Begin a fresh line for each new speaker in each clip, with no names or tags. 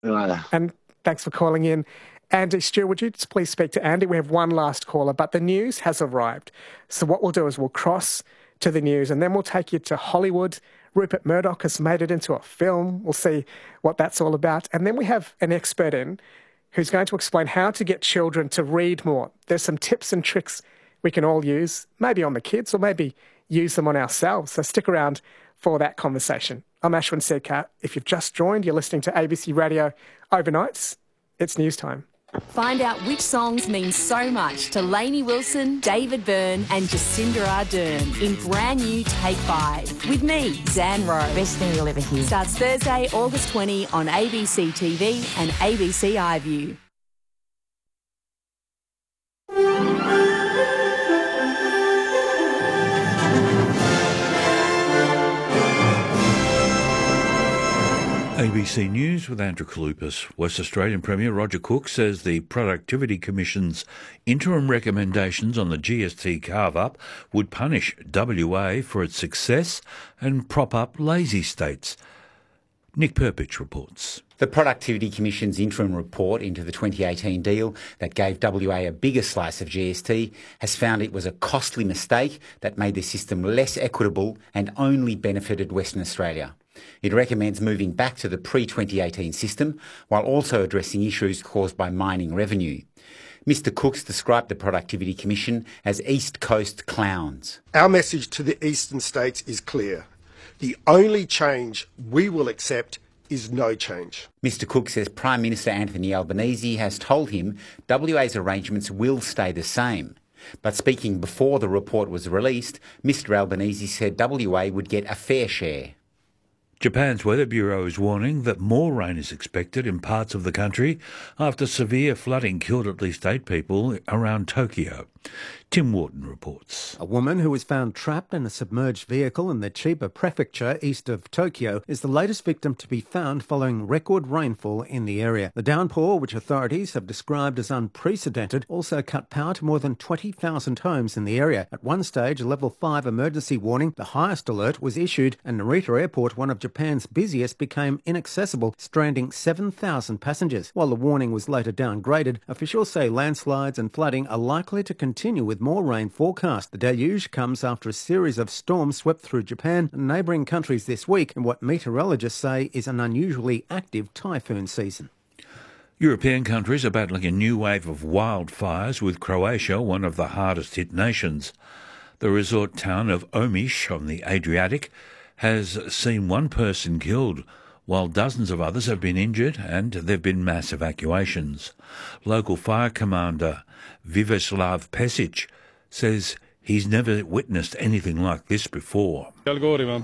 Right.
And thanks for calling in. Andy Stewart, would you just please speak to Andy? We have one last caller, but the news has arrived. So what we'll do is we'll cross to the news and then we'll take you to Hollywood. Rupert Murdoch has made it into a film. We'll see what that's all about. And then we have an expert in who's going to explain how to get children to read more. There's some tips and tricks we can all use, maybe on the kids or maybe use them on ourselves. So stick around for that conversation. I'm Ashwin Sedkar. If you've just joined, you're listening to ABC Radio Overnights. It's news time.
Find out which songs mean so much to Lainey Wilson, David Byrne and Jacinda Ardern in brand new Take 5. With me, Zan Rowe.
Best thing you'll ever hear.
Starts Thursday, August 20 on ABC TV and ABC iView.
ABC News with Andrew Kalupas. West Australian Premier Roger Cook says the Productivity Commission's interim recommendations on the GST carve-up would punish WA for its success and prop up lazy states. Nick Perpich reports.
The Productivity Commission's interim report into the 2018 deal that gave WA a bigger slice of GST has found it was a costly mistake that made the system less equitable and only benefited Western Australia. It recommends moving back to the pre-2018 system while also addressing issues caused by mining revenue. Mr Cooks described the Productivity Commission as East Coast clowns.
Our message to the eastern states is clear. The only change we will accept is no change.
Mr Cook says Prime Minister Anthony Albanese has told him WA's arrangements will stay the same. But speaking before the report was released, Mr Albanese said WA would get a fair share.
Japan's Weather Bureau is warning that more rain is expected in parts of the country after severe flooding killed at least 8 people around Tokyo. Tim Wharton reports.
A woman who was found trapped in a submerged vehicle in the Chiba prefecture east of Tokyo is the latest victim to be found following record rainfall in the area. The downpour, which authorities have described as unprecedented, also cut power to more than 20,000 homes in the area. At one stage, a level 5 emergency warning, the highest alert, was issued and Narita Airport, one of Japan's busiest, became inaccessible, stranding 7,000 passengers. While the warning was later downgraded, officials say landslides and flooding are likely to continue with more rain forecast. The deluge comes after a series of storms swept through Japan and neighbouring countries this week in what meteorologists say is an unusually active typhoon season.
European countries are battling a new wave of wildfires, with Croatia one of the hardest hit nations. The resort town of Omiš on the Adriatic has seen 1 person killed, while dozens of others have been injured and there have been mass evacuations. Local fire commander Viveslav Pesic says he's never witnessed anything like this before.
Telling you,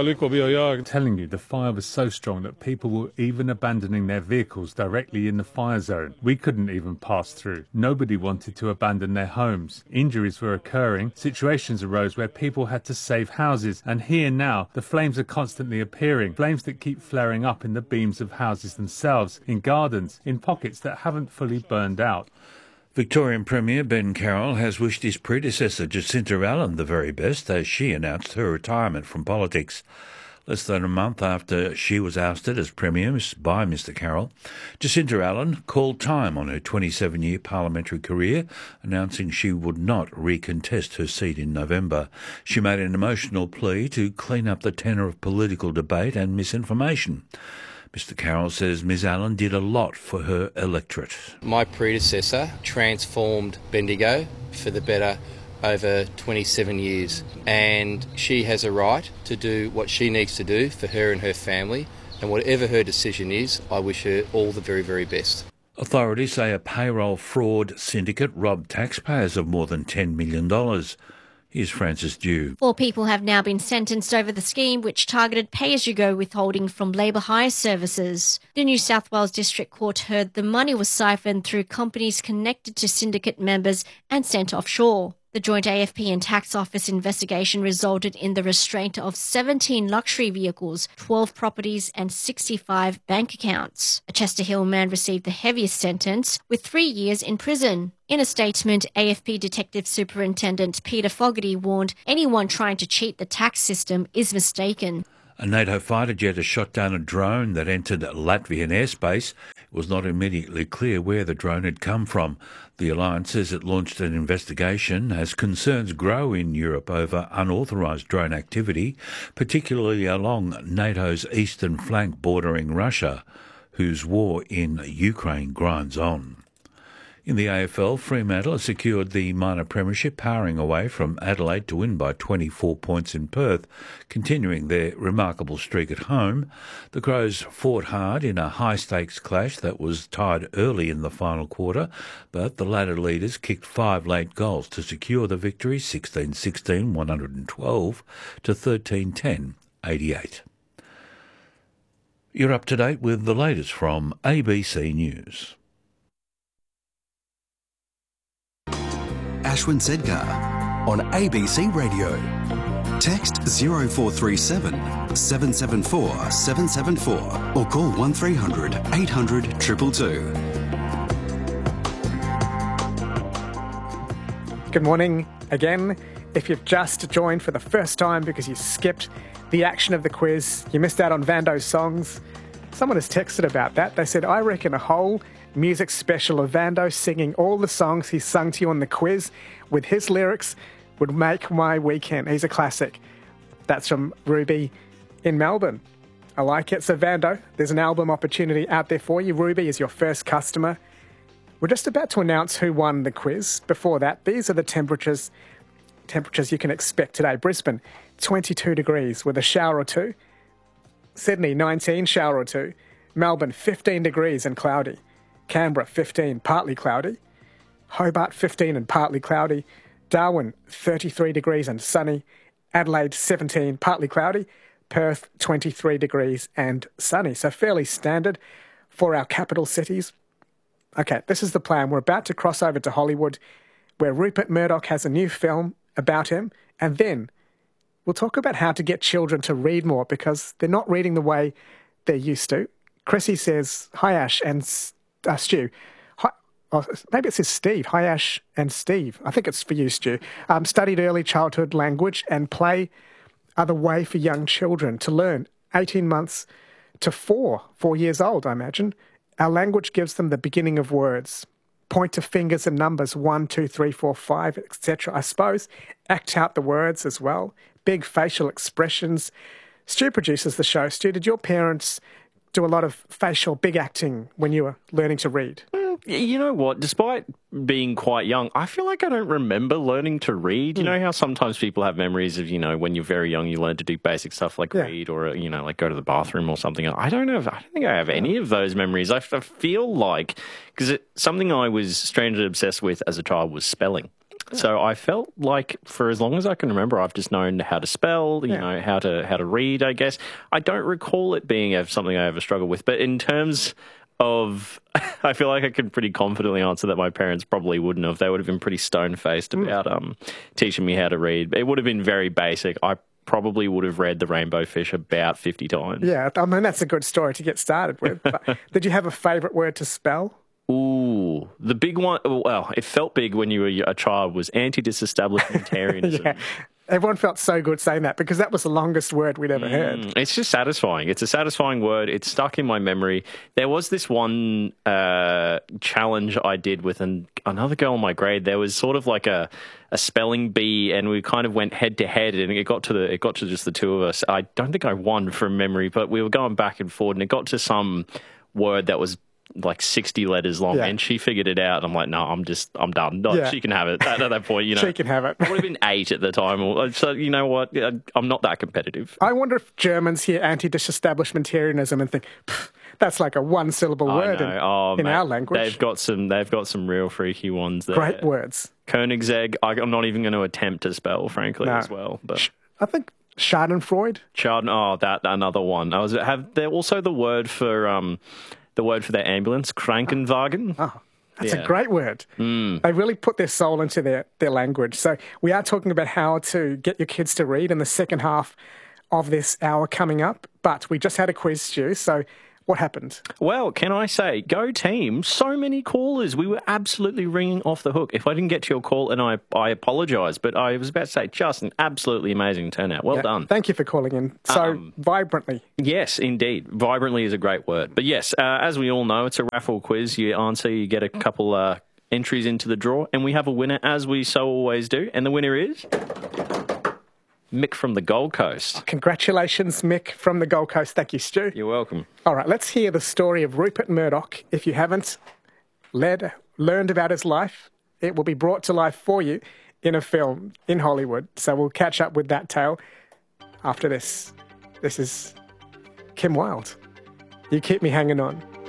the fire was so strong that people were even abandoning their vehicles directly in the fire zone. We couldn't even pass through. Nobody wanted to abandon their homes. Injuries were occurring. Situations arose where people had to save houses. And here now, the flames are constantly appearing. Flames that keep flaring up in the beams of houses themselves, in gardens, in pockets that haven't fully burned out.
Victorian Premier Ben Carroll has wished his predecessor Jacinda Allen the very best as she announced her retirement from politics. Less than a month after she was ousted as Premier by Mr Carroll, Jacinda Allen called time on her 27-year parliamentary career, announcing she would not recontest her seat in November. She made an emotional plea to clean up the tenor of political debate and misinformation. Mr Carroll says Ms Allen did a lot for her electorate.
My predecessor transformed Bendigo for the better over 27 years, and she has a right to do what she needs to do for her and her family, and whatever her decision is, I wish her all the very, very best.
Authorities say a payroll fraud syndicate robbed taxpayers of more than $10 million. Here's Francis Dew.
4 people have now been sentenced over the scheme, which targeted pay-as-you-go withholding from labour hire services. The New South Wales District Court heard the money was siphoned through companies connected to syndicate members and sent offshore. The joint AFP and Tax Office investigation resulted in the restraint of 17 luxury vehicles, 12 properties and 65 bank accounts. A Chester Hill man received the heaviest sentence, with 3 years in prison. In a statement, AFP Detective Superintendent Peter Fogarty warned anyone trying to cheat the tax system is mistaken.
A NATO fighter jet has shot down a drone that entered Latvian airspace. It was not immediately clear where the drone had come from. The alliance says it launched an investigation as concerns grow in Europe over unauthorised drone activity, particularly along NATO's eastern flank bordering Russia, whose war in Ukraine grinds on. In the AFL, Fremantle has secured the minor premiership, powering away from Adelaide to win by 24 points in Perth, continuing their remarkable streak at home. The Crows fought hard in a high-stakes clash that was tied early in the final quarter, but the ladder leaders kicked 5 late goals to secure the victory, 16-16, 112 to 13-10, 88. You're up to date with the latest from ABC News.
Ashwin Sedgar on ABC Radio. Text 0437 774 774 or call 1300 800 222.
Good morning again. If you've just joined for the first time because you skipped the action of the quiz, you missed out on Vando's songs, someone has texted about that. They said, I reckon a whole music special of Vando singing all the songs he sung to you on the quiz with his lyrics would make my weekend. He's a classic. That's from Ruby in Melbourne. I like it. So Vando, there's an album opportunity out there for you. Ruby is your first customer. We're just about to announce who won the quiz. Before that, these are the temperatures you can expect today. Brisbane, 22 degrees with a shower or two. Sydney, 19, shower or two. Melbourne, 15 degrees and cloudy. Canberra, 15, partly cloudy. Hobart, 15 and partly cloudy. Darwin, 33 degrees and sunny. Adelaide, 17, partly cloudy. Perth, 23 degrees and sunny. So fairly standard for our capital cities. Okay, this is the plan. We're about to cross over to Hollywood, where Rupert Murdoch has a new film about him, and then we'll talk about how to get children to read more because they're not reading the way they're used to. Chrissy says, hi Ash and Stu. Hi, maybe it says Steve. Hi Ash and Steve. I think it's for you, Stu. Studied early childhood language and play are the way for young children to learn. 18 months to 4 years old, I imagine. Our language gives them the beginning of words. Point to fingers and numbers, 1, 2, 3, 4, 5, etc. I suppose. Act out the words as well. Big facial expressions. Stu produces the show. Stu, did your parents do a lot of facial big acting when you were learning to read?
You know what? Despite being quite young, I feel like I don't remember learning to read. You know how sometimes people have memories of, when you're very young, you learn to do basic stuff like read or, like go to the bathroom or something. I don't think I have any of those memories. I feel like, because something I was strangely obsessed with as a child was spelling. So I felt like for as long as I can remember, I've just known how to spell, how to read, I guess. I don't recall it being something I ever struggled with. But in terms of, I feel like I could pretty confidently answer that my parents probably wouldn't have. They would have been pretty stone-faced about teaching me how to read. It would have been very basic. I probably would have read The Rainbow Fish about 50 times. Yeah,
I mean, that's a good story to get started with. But did you have a favourite word to spell?
Ooh, the big one, well, it felt big when you were a child, was anti-disestablishmentarianism.
Yeah. Everyone felt so good saying that because that was the longest word we'd ever heard.
It's just satisfying. It's a satisfying word. It's stuck in my memory. There was this one challenge I did with another girl in my grade. There was sort of like a spelling bee, and we kind of went head to head, and it got to just the two of us. I don't think I won from memory, but we were going back and forth, and it got to some word that was like 60 letters long, and she figured it out. I'm like, no, I'm done. No, she can have it. At that point,
she can have it.
I would have been 8 at the time. So you know what? I'm not that competitive.
I wonder if Germans hear anti-disestablishmentarianism and think that's like a one-syllable word in our language.
They've got some real freaky ones there.
Great words.
Koenigsegg. I'm not even going to attempt to spell, frankly, as well. But
I think Schadenfreude.
That another one. They're also the word for their ambulance, Krankenwagen.
Oh, that's a great word. They really put their soul into their language. So we are talking about how to get your kids to read in the second half of this hour coming up. But we just had a quiz, Stu. So What happened?
Well, can I say, go team, so many callers. We were absolutely ringing off the hook. If I didn't get to your call, and I apologise, but I was about to say, just an absolutely amazing turnout. Well done.
Thank you for calling in so vibrantly.
Yes, indeed. Vibrantly is a great word. But yes, as we all know, it's a raffle quiz. You answer, you get a couple entries into the draw, and we have a winner, as we so always do. And the winner is Mick from the Gold Coast.
Congratulations, Mick from the Gold Coast. Thank you, Stu.
You're welcome.
All right, let's hear the story of Rupert Murdoch. If you haven't learned about his life, it will be brought to life for you in a film in Hollywood. So we'll catch up with that tale after this. This is Kim Wilde. You keep me hanging on.